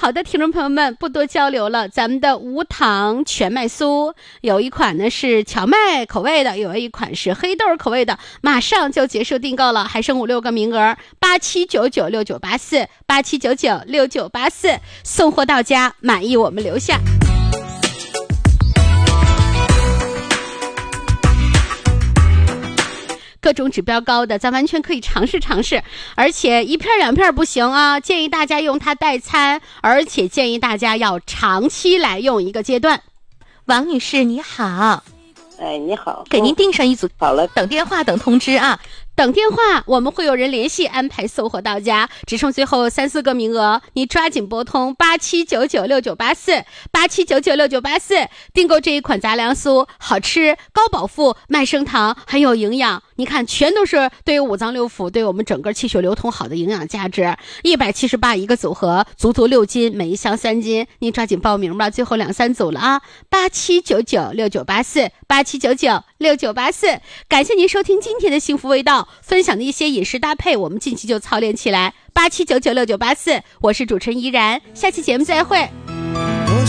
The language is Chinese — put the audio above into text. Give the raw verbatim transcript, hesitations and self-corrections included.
好的，听众朋友们，不多交流了，咱们的无糖全麦酥有一款呢是荞麦口味的，有一款是黑豆口味的，马上就结束订购了，还剩五六个名额，八七九九六九八四，八七九九六九八四，送货到家，满意我们留下。各种指标高的咱完全可以尝试尝试，而且一片两片不行啊，建议大家用它代餐，而且建议大家要长期来用一个阶段。 王女士你好。 哎，你好， 给您订上一组， 好了， 等电话等通知啊。 等电话，我们会有人联系安排送货到家，只剩最后三四个名额，你抓紧拨通八七九九六九八四，八七九九六九八四，订购这一款杂粮酥，好吃、高饱腹、麦生糖，很有营养。你看，全都是对于五脏六腑、对我们整个气血流通好的营养价值。一百七十八一个组合，足足六斤，每一箱三斤，你抓紧报名吧，最后两三组了啊！八七九九六九八四，八七九九六九八四。感谢您收听今天的幸福味道。分享的一些饮食搭配，我们近期就操练起来。八七九九六九八四，我是主持人依然，下期节目再会。